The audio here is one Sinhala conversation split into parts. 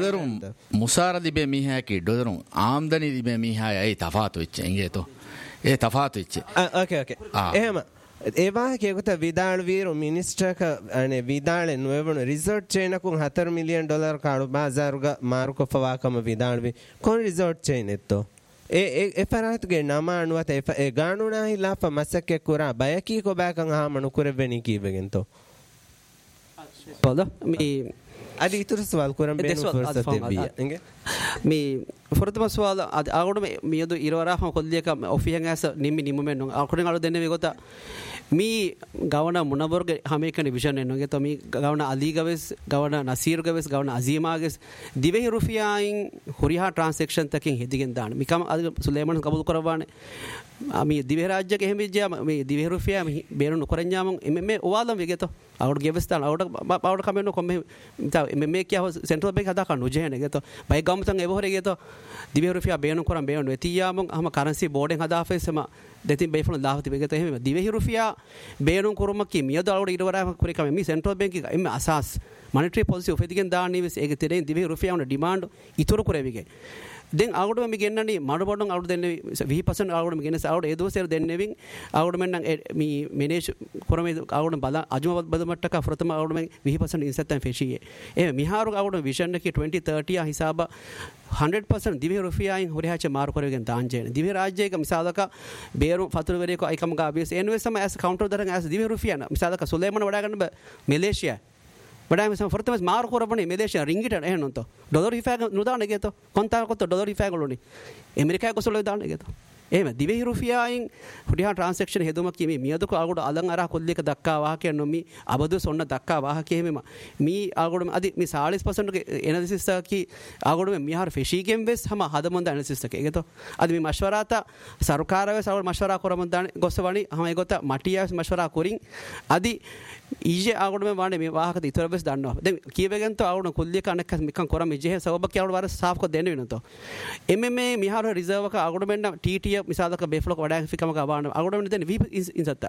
ಡೊಲರು ಮುಸಾರ ದಿಬೆ ಮೀಹಾಕಿ ಡೊಲರು ಆಮ್ದನಿ ದಿಬೆ ಮೀಹಾಯ ಐ ತಫಾತು ಇಚ್ಚೆ ಹಿಂಗೇತೋ ಏ ತಫಾತು ಇಚ್ಚೆ ಓಕೆ ಓಕೆ එහෙම ඒවා කියකොට විදාળ වීරු මිනිස්ටර්ක අනේ විදාळे නුවවණු රිසෝට් චේනකුන් 4 මිලියන් ඩොලර් කාඩු බාසාරුග මාරුක ෆවාකම විදාળ වී කොන් රිසෝට් චේනෙත්තෝ ඒ පරාතුගේ නම අනුවත ඒ ගානුනා හිලාප මසක්කේ කුරා බයකී කොබෑකන් ආමනු කුරෙවෙනි කීවෙගෙන්තෝ පොද මේ అది ఇతర సవాల్ కురం బేను ఫుర్సత్ బియా ఇంగే మీ ఫుర్తమ సవాల్ అది ఆగొడ మీయదు ఇరవరాహ కొల్లియక ఒఫియన్ యాస్ నిమ్మి నిమ్మెన్ ఆకొడెన్ అలు దెన్నె విగొత మీ గవన మునబర్గ హమేకని విజన్ ఎన్నొగే తో మీ గవన అలీ గవెస్ గవన నసీర్ గవెస్ గవన అజీమా గవెస్ దివెహి రుఫియాయిన్ హురిహా ట్రాన్సాక్షన్ తకిన్ හෙදිගෙන් දාන මිකම අද සුලේමන් කබුල් කරවානේ මේ දිවෙ රාජ්‍යක එහෙම විජ්ජා මේ දිවෙ රුෆියා මේ බේරු නොකරන්ජාම මේ ඔවාලම් විගෙතෝ අවුඩ ගෙවස්තාන අවුඩ පවුඩ කමෙන්න කොම්මෙ මේ කියා සෙන්ට්‍රල් බැංක් හදා කන්නු ජේන ගෙතෝ බයි ගම්තන් එවහොරේ ගෙතෝ දිවෙ රුෆියා බේරු කරන් බේරු එතියාම අහම කරන්සි බෝඩෙන් හදා ෆෙසම දෙතින් බයිෆුන දාහති විගෙත එහෙම දිවෙ රුෆියා බේරු කරොම කි මියද අවුඩ ඉරවරා කුරේ කම මේ සෙන්ට්‍රල් බැංක් එක එම්ම අසාස් monetary policy ඔෆෙදිගෙන් දාන්නේ වෙස් ඒක තෙරෙන් දිවෙ රුෆියා උන ඩිමාන්ඩ් ඉතුරු කරෙවිගේ දැන් ආගොඩ මෙ ගෙන්නන්නේ මඩබොඩන් අවුඩ දෙන්නේ 20% ආගොඩ මෙ ගෙනස අවුඩ ඒ දෝසෙර දෙන්නෙවින් ආගොඩ මෙන්නම් මේ මේනේජ් කොරමේ ආගොඩ බල අජුම බදමට්ටක ප්‍රථම ආගොඩ මෙ 20% ඉන්සත්තන් ෆෙෂියේ ඒ මිහාරු ආගොඩ විෂන් එකේ 2030 හිසාබ 100% දිවෙ රුෆියායින් හොරිහාච මාරු කරගෙන දාන්ජේ දිවෙ රාජ්‍යයක මිසාලක බේරු ෆතුරු වෙරේක අයිකම ගාබියස් එන්වෙසම ඇස් කවුන්ටර් දරන් ඇස් දිවෙ රුෆියාන මිසාලක සුලේමන වඩා ගන්න මැලේසියා බඩාම ෆොර්තමස් මාරු කරපනේ මෙදේශ රින්ගිට එහෙනොන්තෝ ඩොලර් හිෆාග නුදාන ගෙතෝ කොන්තාර කොත් ඩොලර් හිෆාගලොනි ඇමරිකාය කොසලෝ දාන ගෙතෝ එහෙම දිවෙහි රුෆියායින් හුඩියා ಟ್ರಾನ್ಸಾಕ್ಷನ್ හෙදුම කීමේ මියදක ආගොඩ අලං අරා කොල්ලේක දක්කා වාහකයන් නොමි අබදු සොන්න දක්කා වාහකේ හැමෙම මී ආගොඩ අදි මී 40% ගේ එනලිසිස් කි ආගොඩ මේ මිහාර ෆෙෂීගෙන් වෙස් හැම හදමොන්ද එනලිසිස් එක ඒගතෝ අදි මේ මෂවරාත සරකාරව සවල් මෂවරා කරමන් දාන ගොස්සවණි හැම ඒගොත මටියාස් මෂවරා කොරින් අදි ඊජේ ආගොඩ මේ වානේ මේ වාහක ඉතර වෙස් දන්නවා දැන් කීවෙගෙන් තෝ ආගොඩ කොල්ලේක අනක මිකන් කරම ඉජේ සවබක් ආගොඩ වර සාෆ් කො දෙන්න වෙනතෝ එමෙ මිහාර රිසර්ව් එක ආගොඩ මෙන්න ටීටී මිසාලක බේෆ්ලොක් වඩා ෆිකම ගාවාන අගොඩ මෙන්න දෙන වී ඉන්සත්ත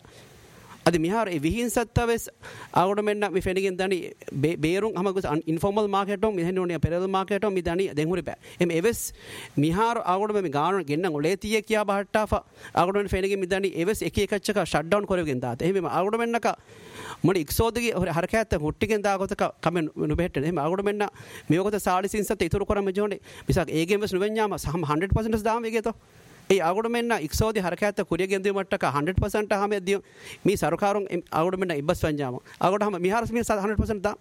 අද මිහාර ඒ විහින්සත්ත වෙස් අගොඩ මෙන්න මේ ෆෙනිගෙන් දනි බේරුන් හම ගොස් ඉන්ෆෝමල් මාකට් ඔම් මිහෙන්න ඕනේ පෙරල් මාකට් ඔම් මිදනි දෙන් හුරි බෑ එම් එවස් මිහාර අගොඩ මෙ ගාන ගෙන්න ඔලේ තියේ කියා බහට්ටා අගොඩ මෙන්න ෆෙනිගෙන් මිදනි එවස් එක එකච්චක ෂට් ඩවුන් කරවෙගෙන් දාත එහෙම අගොඩ මෙන්නක මොඩි ඉක්සෝදගේ හරකෑත්ත මුට්ටිගෙන් දාගොතක කමෙන් නුබෙහෙට එහෙම අගොඩ මෙන්න මේකත සාලි සින්සත් ඉතුරු කරම ජෝනේ මිසක් ඒගෙන් වෙස් නුවෙන්යාම සහම 100% දාම වේගේතෝ ඒ ආගොඩ මෙන්න ඉක්සෝදි හරකෑත්ත කුරියගෙන් දිය මට්ටක 100% හැම දිය මේ සරකාරුන් ආගොඩ මෙන්න ඉබ්බස් වංජාම ආගොඩ හැම මිහාරස් මේ 100% දා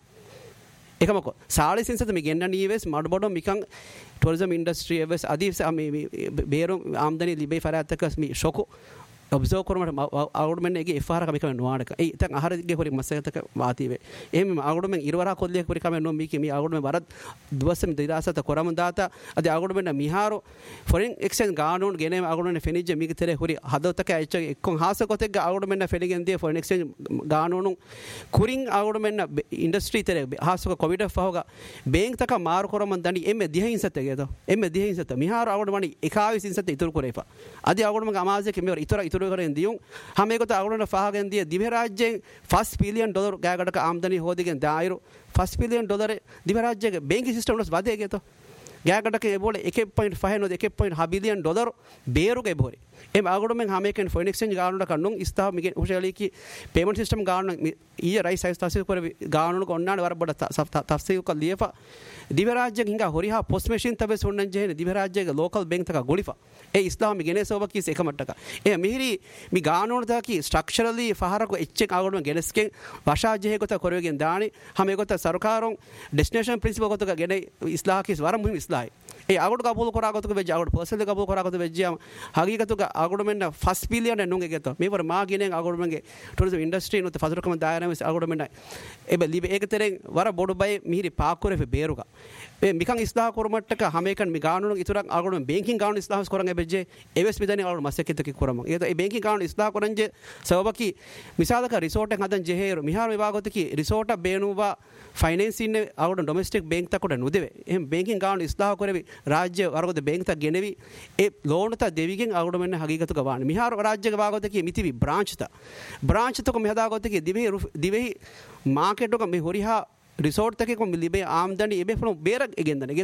එකමකො සාලි සින්සත මේ ගෙන්න නීවෙස් මඩ බොඩ මිකන් ටුරිසම් ඉන්ඩස්ට්‍රි එවස් අදීස් මේ බේරු ආම්දනි ලිබේ ෆරාත්තක මේ ෂොකු ඔබ්සර්ව් කරමට ආගොඩ මෙන්න ඒගේ එෆ් ආර් එක මිකම නුවාඩක ඒ ඉතින් ආහාරගේ හොරි මස්සයතක වාතිවේ එහෙම ආගොඩ මෙන් ඉරවරා කොල්ලියක් හොරි කම නෝ මීකේ මේ ආගොඩ මෙන් වරත් දුවසම දිරාසත කරම දාතා අද ආගොඩ මෙන්න මිහාරෝ ෆොරින් එක්ස්චේන්ජ් ගානෝන් ගෙනේ ආගොඩ මෙන්න ෆෙනිජ් මීක තෙරේ හොරි හදවතක ඇච්ච එක්කොන් හාස කොතෙක් ආගොඩ මෙන්න ෆෙනිගෙන් දිය ෆොරින් එක්ස්චේන්ජ් ගානෝන් කුරින් ආගොඩ මෙන්න ඉන්ඩස්ට්‍රි තෙරේ හාසක කොවිඩ් ෆහෝග බේන්ක් තක මාරු කරම දනි එම්මෙ දිහින් සත ගේතෝ එම්මෙ දිහින් සත මිහාරෝ ආගොඩ මණි 21 සින්සත ඉතුරු කරේපා අද ආගොඩ මග අමාසියක මෙවර ඉතුරු කරෙන් දියුන් හමේකත අගොඩන ෆහගෙන් දිය දිවෙ රාජ්‍යයෙන් $1 billion ගෑගඩක ආම්දනි හොදිගෙන් දායිරු $1 billion දිවෙ රාජ්‍යයේ බැංකි සිස්ටම් වලස් වදේ ගේතෝ ගෑගඩක ඒ බෝල 1.5 නොද 1.5 billion dollar බේරුගේ බෝරි එම් අගොඩ මෙන් හමේකෙන් foreign exchange ගානොඩ කන්නුන් ඉස්තාව මිගෙන් උෂලීකි payment system ගානො ඊය rice size තසිය කර ගානොන කොන්නාන වර බඩ තෆ්සීල් ක ලියපා දිවෙ රාජ්‍යයෙන් හිඟා හොරිහා පොස් මැෂින් තබේ සොන්නන් ජෙහෙන දිවෙ රාජ්‍යයේ ලෝකල් බැංක් තක ගොලිෆා ඒ ඉස්ලාම ගෙනේ සෝබ කීස් එකමට්ටක ඒ මිහිරි මි ගානෝන තකි ස්ට්‍රක්චරලි ෆහරක එච්චෙක් ආගොඩම ගෙනස්කෙන් වශාජයේ කොට කරවෙගෙන් දානි හැම කොට සරකාරොන් ඩෙස්ටිනේෂන් ප්‍රින්සිපල් කොට ගෙනේ ඉස්ලාහ කීස් වර මුහිම ඉස්ලාහයි ඒ ආගොඩ කපුල් කරාගොතක වෙජ් ආගොඩ පර්සනල් කපුල් කරාගොත වෙජ්ජාම හගීකතුක ආගොඩ මෙන්න $1 billion නුගේ ගෙත මේවර මා ගෙනෙන් ආගොඩ මගේ ටුරිසම් ඉන්ඩස්ට්‍රි නුත ෆසරකම දායරම ආගොඩ මෙන්න එබ ලිබ ඒක තරෙන් වර බොඩු බයි මිහිරි පාක්කොරේ බේරුක මේ මිකන් ඉස්ලාහ කරමට්ටක හැමේකන් මි ගානොන ඉතුරක් ආගොඩ බැංකින් ගානොන ඉස්ලාහස් කරන් එබෙජ්ජේ එවස් මිදනි ආගොඩ මස්සෙකෙතක කරම ඒ බැංකින් ගානොන ඉස්ලාහ කරන්ජේ සවබකි මිසාලක රිසෝට් එක හදන් ජෙහෙර මිහාර විභාගොතකි රිසෝට් බේනුවා ෆයිනෑන්ස් ඉන්නේ ආගොඩ ඩොමෙස්ටික් බැංක් තකොට නුදෙවේ එහෙම බැංකින් ගානොන ඉස්ලාහ කරවි රාජ්‍ය වරගොත බැංක් තක් ගෙනෙවි ඒ ලෝන් ත දෙවිගෙන් ආගොඩ මෙන්න හගීකතුක වාන මිහාර රාජ්‍යක වාගොතකි මිතිවි බ්‍රාන්ච් තක මෙහදාගොතකි දිවෙහි මාකට් එක මේ හොරිහා රිසෝට් එකක කො ලිබේ ආම්දනි එබේ ෆ්‍රොම් බේරක් එගෙන්දන ගේ